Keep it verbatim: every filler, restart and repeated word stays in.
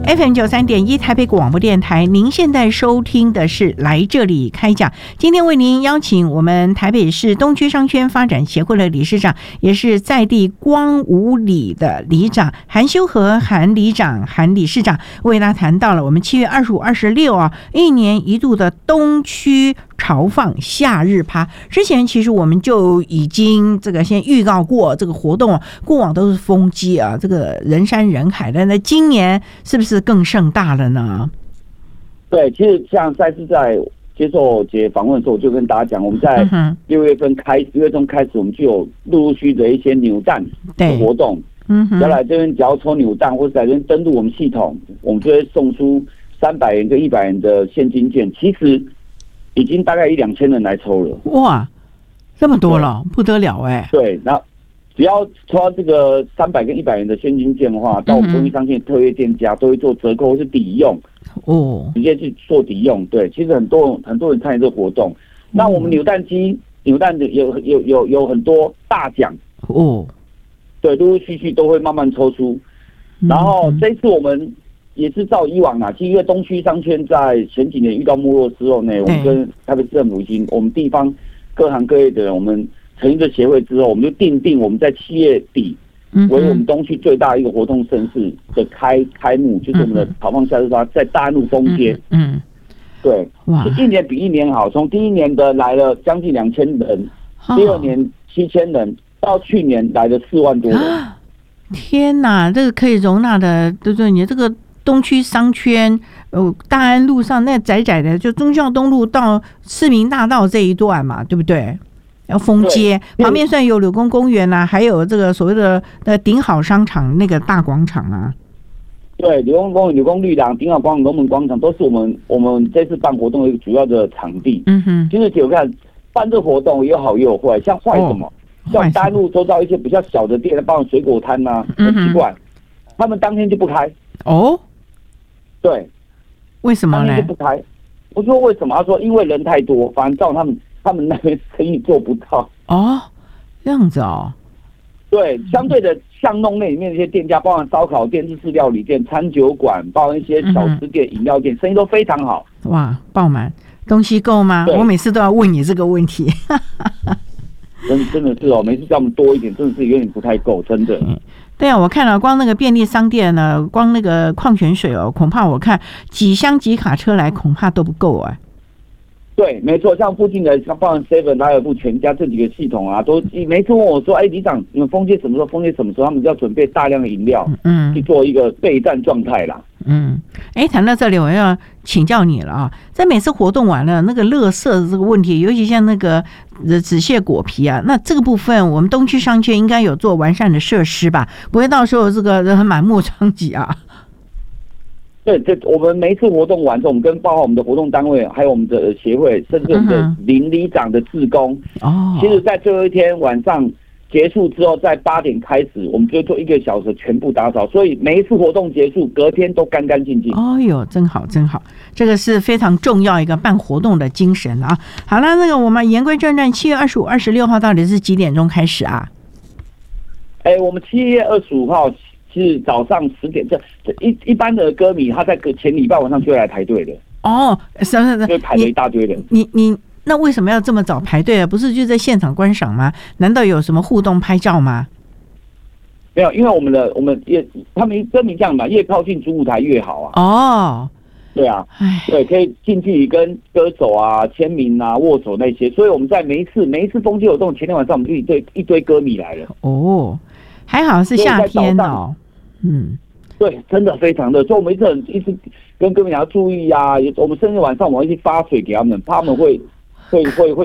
F M 九三点一台北广播电台，您现在收听的是来这里开讲。今天为您邀请我们台北市东区商圈发展协会的理事长，也是在地光武里的里长韩修和韩里长、韩理事长，为大家谈到了我们七月二十五、二十六啊，一年一度的东区潮放夏日趴。之前其实我们就已经这个先预告过这个活动，过往都是风机啊，这个人山人海的。那今年是不是更盛大了呢？ 对，其实像再次在接受节访问的时候，我就跟大家讲，我们在六月份开六月中开始，我们就有陆陆续的一些扭蛋的活动。嗯哼，要来这边只要抽扭蛋或者在这边登录我们系统，我们就会送出三百元跟一百元的现金券。其实已经大概一两千人来抽了。 哇，这么多了，不得了哎、欸！ 对，那只要抽到这个三百跟一百元的现金券的话，到我们东西商店特约店家都会做折扣或是抵用。哦，直接去做抵用。对，其实很多很多人参与这个活动。那我们扭蛋机扭蛋的有有有有很多大奖哦。对，陆陆续续都会慢慢抽出。然后这次我们也是照以往啊，其实因为东区商圈在前几年遇到没落之后呢，我们跟台北市政府已经，我们地方各行各业的人，我们成立这协会之后，我们就定定我们在七月底为我们东区最大一个活动盛事的开开幕，就是我们的潮放夏日趴在大安路丰街。嗯，对，哇，一年比一年好，从第一年的来了将近两千人，第二年七千人，到去年来了四万多人。 天哪，这个可以容纳的，对不对？你这个东区商圈，呃，大安路上那窄窄的，就忠孝东路到市民大道这一段嘛，对不对？要封街，旁边虽然有柳工公园啊，还有这个所谓的呃顶好商场那个大广场啊。 对，柳工公园、柳工绿廊、顶好广场、龙门广场都是我们我们这次办活动的一个主要的场地。嗯哼，其实我看办这活动有好也有坏，像坏什么？哦、像大陆周遭一些比较小的店，包括水果摊呐、啊，很奇怪，嗯、他们当天就不开。哦，对， 为什么呢？ 当天就不开。我说为什么？他说因为人太多，反正照他们。他们那边生意做不到哦，这样子哦。 对，相对的巷弄内里面的一些店家，包含烧烤店、日式料理店、餐酒馆，包含一些小吃店、饮、嗯、料店，生意都非常好。 哇，爆满，东西够吗？我每次都要问你这个问题。 真真的是哦，每次叫我们多一点，真的是有点不太够，真的。嗯对啊，我看了光那个便利商店呢，光那个矿泉水哦，恐怕我看几箱几卡车来，恐怕都不够哎。 对，没错，像附近的像包含 seven、莱尔富、全家这几个系统啊，都每次问我说：“哎，里长，你们封街什么时候？封街什么时候？”他们就要准备大量的饮料，嗯，去做一个备战状态啦。 嗯，哎，谈到这里，我要请教你了啊，在每次活动完了，那个垃圾的这个问题，尤其像那个纸屑果皮啊，那这个部分我们东区商圈应该有做完善的设施吧？不会到时候这个人满目疮痍啊。 对，这我们每一次活动完之后，我们跟包括我们的活动单位，还有我们的协会，甚至我们的邻里长的志工，哦，其实，在最后一天晚上结束之后，在八点开始，我们就做一个小时全部打扫，所以每一次活动结束，隔天都干干净净。 哦哟，真好，真好，这个是非常重要一个办活动的精神啊。好了，那个我们言归正传，七月二十五、二十六号到底是几点钟开始啊？ 哎，我们七月二十五号。是早上十点，这一一般的歌迷，他在前礼拜晚上就会来排队的。哦，是是是，就排了一大堆人。 你你那为什么要这么早排队啊？不是就在现场观赏吗？难道有什么互动拍照吗？ 没有，因为我们的我们越他们歌迷这样嘛，越靠近主舞台越好啊。哦，对啊，对，可以近距离跟歌手啊签名啊、握手那些。所以我们在每一次每一次封街活动前天晚上，我们就一堆一堆歌迷来了。 哦，还好是夏天哦。嗯， 对，真的非常热，所以我们一直很一直跟歌迷要注意啊。我们甚至晚上我们一直发水给他们，怕他们会会会会